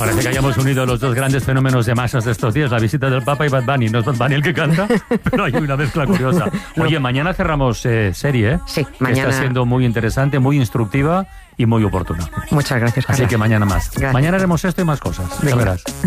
Parece que hayamos unido los dos grandes fenómenos de masas de estos días, la visita del Papa y Bad Bunny. No es Bad Bunny el que canta, pero hay una mezcla curiosa. Oye, mañana cerramos serie, ¿eh? Sí, que mañana. está siendo muy interesante, muy instructiva y muy oportuna. Muchas gracias, Carlos. Así que mañana más. Gracias. Mañana haremos esto y más cosas. Ya Venga. verás.